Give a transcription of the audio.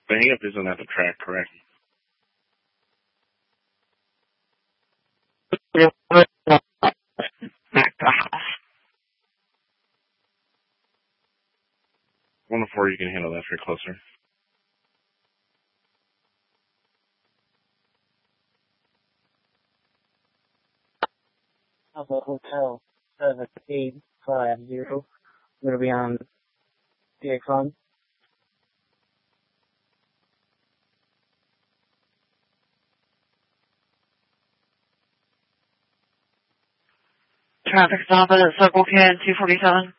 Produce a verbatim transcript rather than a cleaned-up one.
The hang up isn't at the track, correct? One to four, you can handle that for closer. Alpha Hotel seven eight five zero. I'm going to be on D X one. Traffic stop at Circle K two forty-seven.